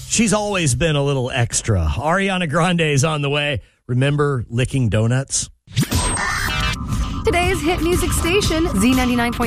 She's always been a little extra. Ariana Grande is on the way. Remember licking donuts? Today's hit music station, Z99.5.